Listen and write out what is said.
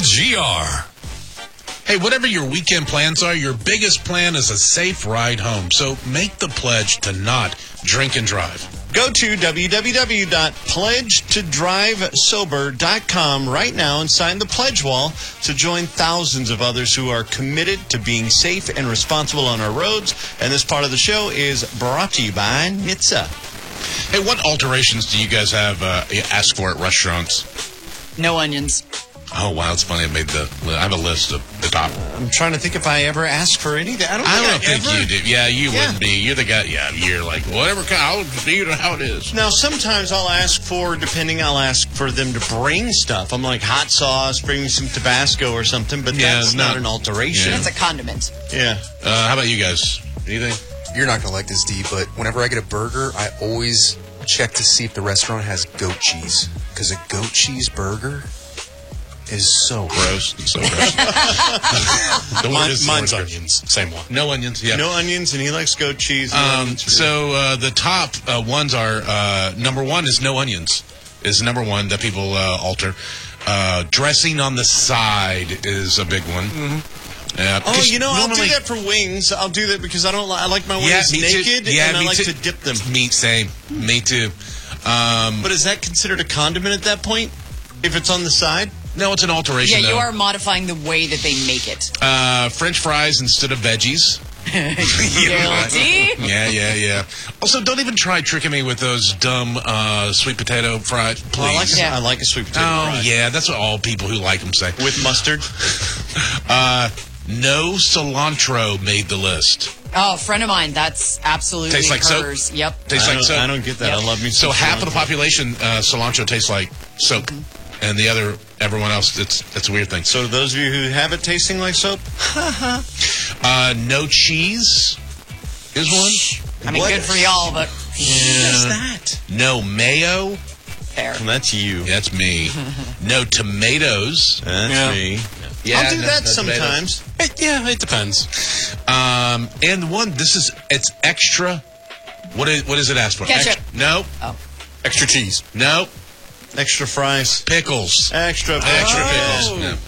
LGR. Hey, whatever your weekend plans are, your biggest plan is a safe ride home. So make the pledge to not drink and drive. Go to www.pledgetodrivesober.com right now and sign the pledge wall to join thousands of others who are committed to being safe and responsible on our roads. And this part of the show is brought to you by NHTSA. Hey, what alterations do you guys have ask for at restaurants? No onions. Oh, wow, it's funny. I have a list of the top. I'm trying to think if I ever asked for anything. I don't think you do. Yeah, you wouldn't be. You're the guy. Yeah, you're like, whatever kind, I'll just eat it how it is. Now, sometimes I'll ask for them to bring stuff. I'm like, hot sauce, bring me some Tabasco or something, but that's not an alteration. That's a condiment. Yeah. How about you guys? Anything? You're not going to like this, D, but whenever I get a burger, I always check to see if the restaurant has goat cheese. Because a goat cheese burger is so gross. It's so gross. Mine's onions. Same one. No onions, yeah. No onions, and he likes goat cheese. So the top ones are, number one is no onions, is number one that people alter. Dressing on the side is a big one. Mm-hmm. I'll do that for wings. I'll do that because I like my wings naked, and I like to dip them. Me too. But is that considered a condiment at that point? If it's on the side? No, it's an alteration. Yeah, you are modifying the way that they make it. French fries instead of veggies. Guilty. Yeah. Also, don't even try tricking me with those dumb sweet potato fries, please. I like a sweet potato fry. Oh, yeah, that's what all people who like them say. With mustard? No cilantro made the list. Oh, a friend of mine, that's absolutely tastes like hers. Soap? Yep. Tastes like soap. I don't get that. Yep. I love me so some half cilantro. of the population, cilantro tastes like soap. Mm-hmm. And everyone else, it's a weird thing. So those of you who have it tasting like soap? No cheese is one. I mean, good for y'all, but... What's that? No mayo. Fair. Well, that's you. That's me. No tomatoes. That's me. Yeah, I'll do that sometimes. It depends. And one, it's extra. What is it asked for? Ketchup. No. Oh. Extra cheese. No. Extra fries. Pickles. Extra pickles. No.